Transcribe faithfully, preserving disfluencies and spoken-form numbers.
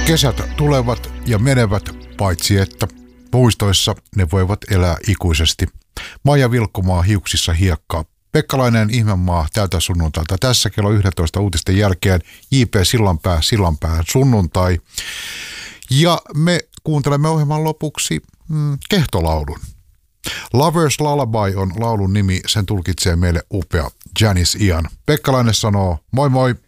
Kesät tulevat ja menevät, paitsi että muistoissa ne voivat elää ikuisesti. Maija Vilkkumaa hiuksissa hiekkaa. Pekkalainen Ihmemaa tältä sunnuntailta. Tässä kello yksitoista uutisten jälkeen J P Sillanpää, Sillanpää sunnuntai. Ja me kuuntelemme ohjelman lopuksi mm, kehtolaulun. Lover's Lullaby on laulun nimi, sen tulkitsee meille upea Janice Ian. Pekkalainen sanoo moi moi.